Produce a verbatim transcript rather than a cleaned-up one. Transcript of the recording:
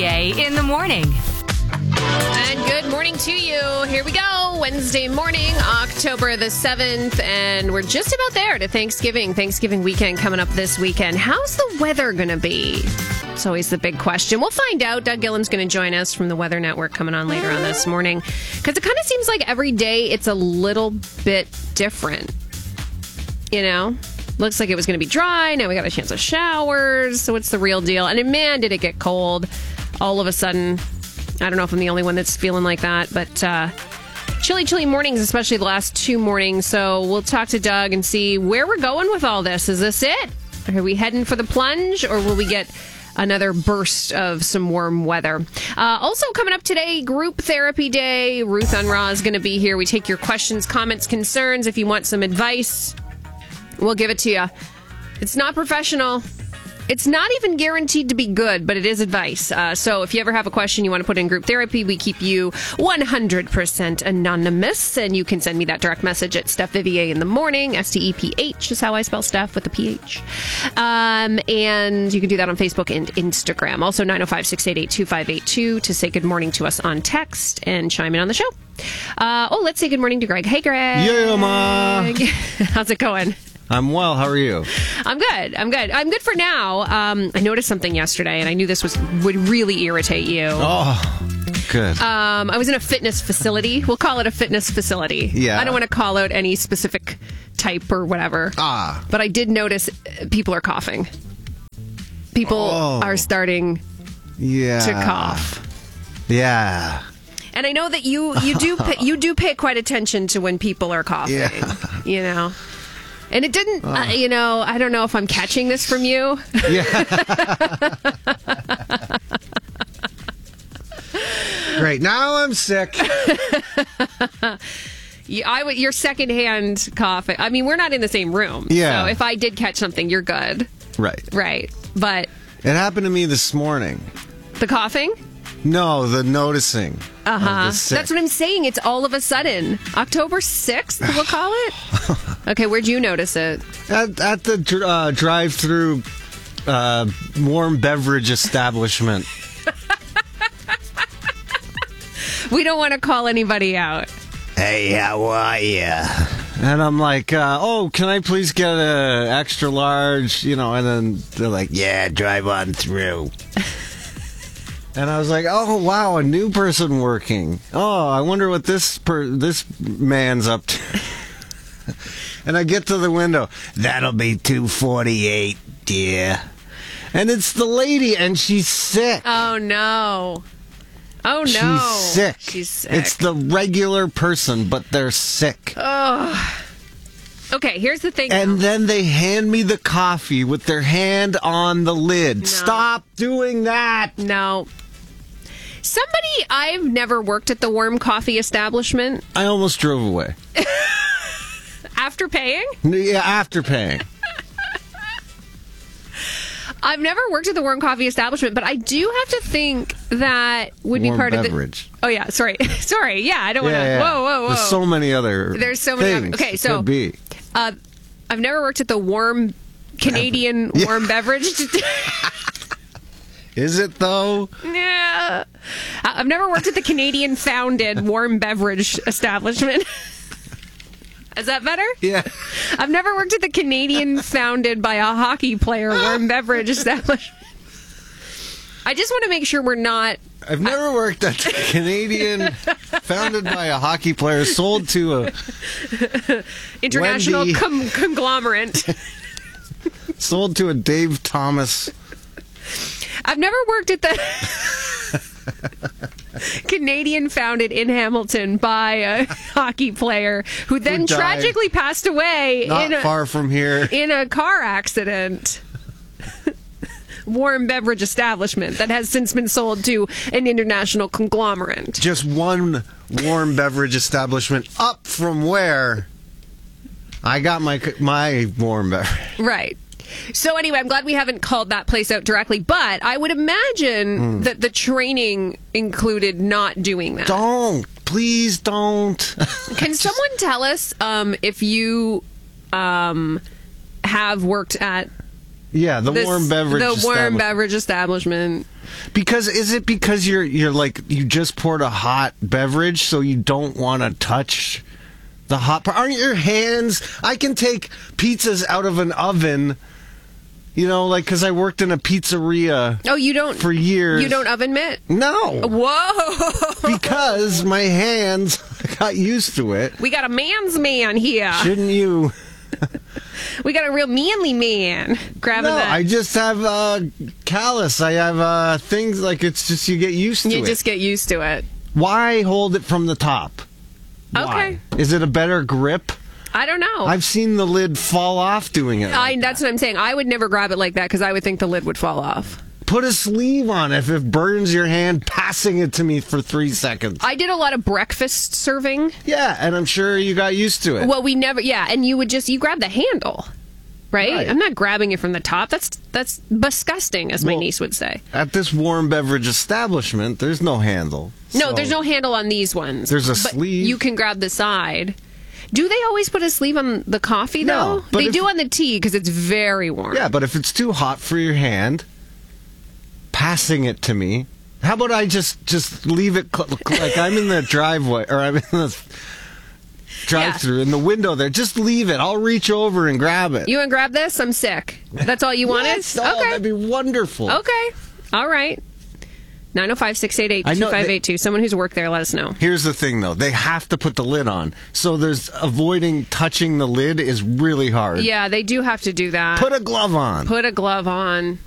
V A in the morning. And good morning to you. Here we go. Wednesday morning, October the seventh, and we're just about there to Thanksgiving. Thanksgiving weekend coming up this weekend. How's the weather going to be? It's always the big question. We'll find out. Doug Gillen's going to join us from the Weather Network coming on later on this morning. Because it kind of seems like every day it's a little bit different. You know? Looks like it was going to be dry. Now we got a chance of showers. So what's the real deal? And man, did it get cold all of a sudden. I don't know if I'm the only one that's feeling like that, but uh, chilly, chilly mornings, especially the last two mornings. So we'll talk to Doug and see where we're going with all this. Is this it? Are we heading for the plunge, or will we get another burst of some warm weather? Uh, also coming up today, Group Therapy Day. Ruth Unruh is going to be here. We take your questions, comments, concerns. If you want some advice, we'll give it to you. It's not professional. It's not even guaranteed to be good, but it is advice. Uh, so if you ever have a question you want to put in group therapy, we keep you one hundred percent anonymous. And you can send me that direct message at Steph Vivier in the morning. S T E P H is how I spell Steph, with a P H. Um, and you can do that on Facebook and Instagram. Also nine oh five, six eight eight, two five eight two to say good morning to us on text and chime in on the show. Uh, oh, let's say good morning to Greg. Hey, Greg. Yeah, Ma. How's it going? I'm well. How are you? I'm good. I'm good. I'm good for now. Um, I noticed something yesterday, and I knew this was would really irritate you. Oh, good. Um, I was in a fitness facility. We'll call it a fitness facility. Yeah. I don't want to call out any specific type or whatever. Ah. But I did notice people are coughing. People Oh. are starting Yeah. to cough. Yeah. And I know that you you do pay, you do pay quite attention to when people are coughing. Yeah. You know. And it didn't, uh, you know, I don't know if I'm catching this from you. Yeah. Great. Now I'm sick. You, I would, your secondhand coughing. I mean, we're not in the same room. Yeah. So if I did catch something, you're good. Right. Right. But It happened to me this morning. the coughing? No, the noticing. Uh huh. of the sick. That's what I'm saying. It's all of a sudden. October sixth, we'll call it. Okay, where'd you notice it? At, at the dr- uh, drive-through uh, warm beverage establishment. We don't want to call anybody out. Hey, how are ya? And I'm like, uh, oh, can I please get a extra large? You know, and then they're like, yeah, drive on through. And I was like, oh, wow, a new person working. Oh, I wonder what this per- this man's up to. And I get to the window. That'll be two forty-eight, dear. And it's the lady, and she's sick. Oh, no. Oh, no. She's sick. She's sick. It's the regular person, but they're sick. Oh. Okay, here's the thing. And then they hand me the coffee with their hand on the lid. No. Stop doing that. No. Somebody, I've never worked at the warm coffee establishment. I almost drove away. After paying? Yeah, after paying. I've never worked at the warm coffee establishment, but I do have to think that would Warm be part beverage. of the... Oh, yeah, sorry. sorry, yeah, I don't want to... Yeah, yeah. Whoa, whoa, whoa. There's so many other There's so many things. other- okay, so- Could be. Uh, I've never worked at the warm Canadian Yeah. warm beverage... Is it, though? Yeah. I've never worked at the Canadian-founded warm beverage establishment. Is that better? Yeah. I've never worked at the Canadian-founded by a hockey player warm beverage establishment. I just want to make sure we're not... I've never worked at the Canadian, founded by a hockey player, sold to a... International Wendy. com- conglomerate. Sold to a Dave Thomas... I've never worked at the Canadian founded in Hamilton by a hockey player who then Who died tragically passed away Not in a, far from here. in a car accident. Warm beverage establishment that has since been sold to an international conglomerate. Just one warm beverage establishment up from where I got my my warm beverage. Right. So anyway, I'm glad we haven't called that place out directly, but I would imagine Mm. that the training included not doing that. Don't. Please don't. Can someone tell us um, if you um, have worked at Yeah, the this- warm beverage the warm establishment. beverage establishment? Because is it because you're you're like you just poured a hot beverage, so you don't want to touch the hot part? Aren't your hands? I can take pizzas out of an oven. You know, like, because I worked in a pizzeria. Oh, you don't for years. You don't oven mitt? No. Whoa. Because my hands got used to it. We got a man's man here. Shouldn't you? We got a real manly man grabbing no, that. I just have uh, callus. I have uh, things like it's just you get used to you it. You just get used to it. Why hold it from the top? Why? Okay. Is it a better grip? I don't know. I've seen the lid fall off doing it. Like I, that's that. what I'm saying. I would never grab it like that because I would think the lid would fall off. Put a sleeve on it if it burns your hand passing it to me for three seconds. I did a lot of breakfast serving. Yeah, and I'm sure you got used to it. Well, we never, yeah, and you would just, you grab the handle, right? Right. I'm not grabbing it from the top. That's that's disgusting, as my Well, niece would say. At this warm beverage establishment, there's no handle. No, So there's no handle on these ones. There's a but sleeve. You can grab the side. Do they always put a sleeve on the coffee, though? No, but they if- do on the tea because it's very warm. Yeah, but if it's too hot for your hand, passing it to me. How about I just just leave it cl- like I'm in the driveway or I'm in the drive-through in the window there. Just leave it. I'll reach over and grab it. You want to grab this? I'm sick. That's all you wanted? Yes, oh, okay. that'd be wonderful. Okay. All right. nine oh five, six eight eight, two five eight two. Someone who's worked there, let us know. Here's the thing, though. They have to put the lid on. So there's avoiding touching the lid is really hard. Yeah, they do have to do that. Put a glove on. Put a glove on.